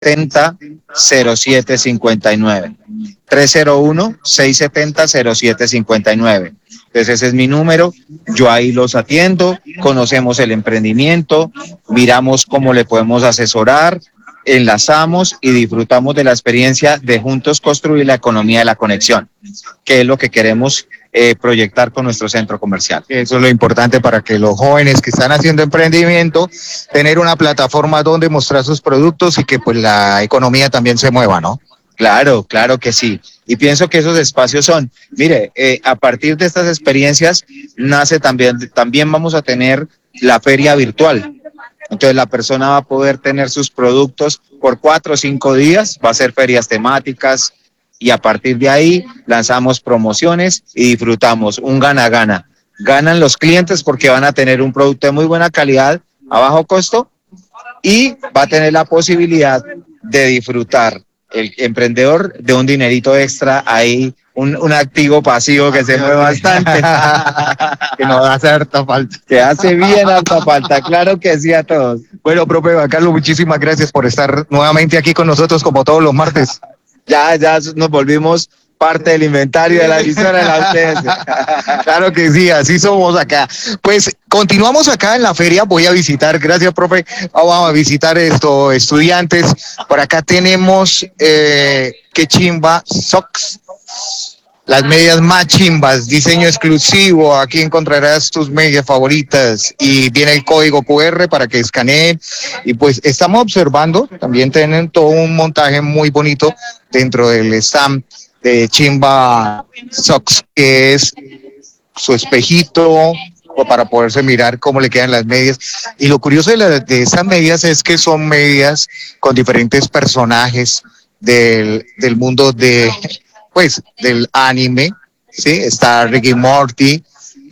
670-0759. 301-670-0759. Entonces ese es mi número, yo ahí los atiendo, conocemos el emprendimiento, miramos cómo le podemos asesorar, enlazamos y disfrutamos de la experiencia de juntos construir la economía de la conexión, que es lo que queremos proyectar con nuestro centro comercial. Eso es lo importante para que los jóvenes que están haciendo emprendimiento, tener una plataforma donde mostrar sus productos y que pues la economía también se mueva, ¿no? Claro, claro que sí. Y pienso que esos espacios son, mire, a partir de estas experiencias nace también vamos a tener la feria virtual. Entonces la persona va a poder tener sus productos por 4 o 5 días, va a ser ferias temáticas y a partir de ahí lanzamos promociones y disfrutamos un gana-gana. Ganan los clientes porque van a tener un producto de muy buena calidad a bajo costo y va a tener la posibilidad de disfrutar el emprendedor de un dinerito extra ahí, un activo pasivo que se mueve bastante. Que nos hace harta falta. Que hace bien harta falta, claro que sí a todos. Bueno, profe Carlos, muchísimas gracias por estar nuevamente aquí con nosotros como todos los martes. Ya nos volvimos parte del inventario de la emisora de la UTS. Claro que sí, así somos acá. Pues continuamos acá en la feria, voy a visitar, gracias profe, vamos a visitar estudiantes. Por acá tenemos qué chimba, socks, las medias más chimbas, diseño exclusivo, aquí encontrarás tus medias favoritas y viene el código QR para que escaneen y pues estamos observando, también tienen todo un montaje muy bonito dentro del stand de Chimba Socks, que es su espejito para poderse mirar cómo le quedan las medias. Y lo curioso de estas medias es que son medias con diferentes personajes del mundo del anime, ¿sí? Está Ricky Morty,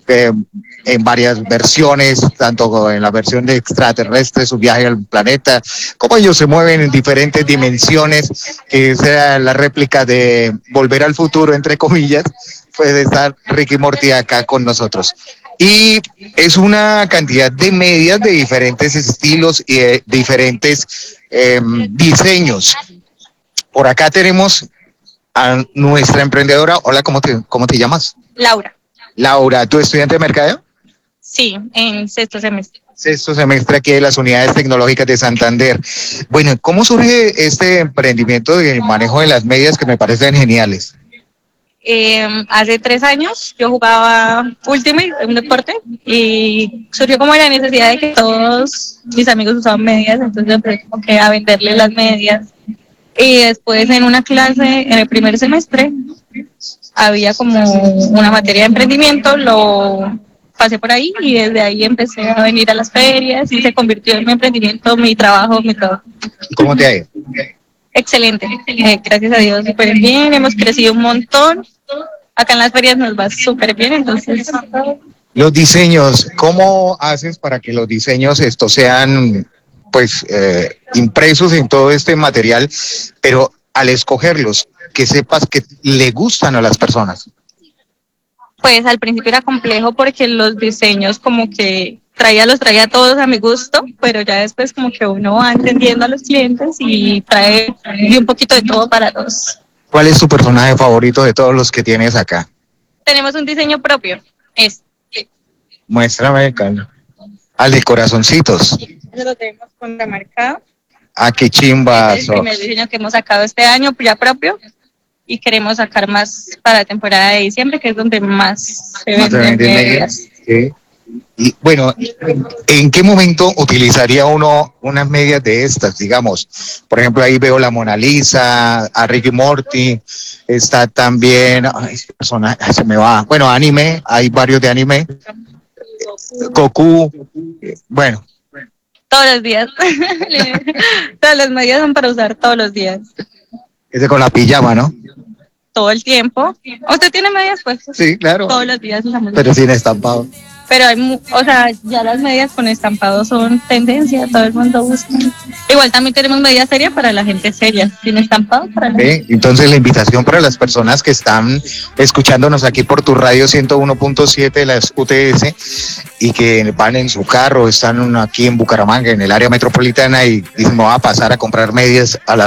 en varias versiones, tanto en la versión de extraterrestre, su viaje al planeta, cómo ellos se mueven en diferentes dimensiones, que sea la réplica de Volver al Futuro, entre comillas, puede estar Ricky Morty acá con nosotros. Y es una cantidad de medias de diferentes estilos y de diferentes diseños. Por acá tenemos a nuestra emprendedora. Hola, ¿cómo te llamas? Laura. Laura, ¿tú estudiante de mercadeo? Sí, en sexto semestre. Sexto semestre aquí de las unidades tecnológicas de Santander. Bueno, ¿cómo surge este emprendimiento de manejo de las medias que me parecen geniales? Hace 3 años yo jugaba Ultimate, un deporte, y surgió como la necesidad de que todos mis amigos usaban medias, entonces empecé como que a venderles las medias. Y después en una clase, en el primer semestre, había como una materia de emprendimiento, lo pasé por ahí y desde ahí empecé a venir a las ferias y se convirtió en mi emprendimiento, mi trabajo, mi todo. ¿Cómo te ha ido? Excelente, gracias a Dios súper bien, hemos crecido un montón, acá en las ferias nos va súper bien, entonces... Los diseños, ¿cómo haces para que los diseños estos sean pues impresos en todo este material, pero al escogerlos, que sepas que le gustan a las personas? Pues al principio era complejo porque los diseños como que los traía todos a mi gusto, pero ya después como que uno va entendiendo a los clientes y trae un poquito de todo para todos. ¿Cuál es tu personaje favorito de todos los que tienes acá? Tenemos un diseño propio, Muéstrame, Carlos. Al de corazoncitos. Eso lo tenemos con la marca. Ah, qué chimba. Es el primer diseño que hemos sacado este año, ya propio, y queremos sacar más para la temporada de diciembre, que es donde más se venden medias. Sí. Y bueno, ¿en qué momento utilizaría uno unas medias de estas, digamos? Por ejemplo, ahí veo la Mona Lisa, a Ricky Morty, está también, se me va, bueno, anime, hay varios de anime, Goku, bueno. Todos los días. Todas las medias son para usar todos los días. Ese con la pijama, ¿no? Todo el tiempo. ¿Usted tiene medias puestas? Sí, claro. Todos los días usamos. Pero sin estampado. pero o sea, ya las medias con estampado son tendencia, todo el mundo busca. Igual también tenemos medias serias para la gente seria, sin estampado para la gente. Entonces la invitación para las personas que están escuchándonos aquí por tu radio 101.7 de las UTS y que van en su carro, están aquí en Bucaramanga, en el área metropolitana y dicen, me voy a pasar a comprar medias a la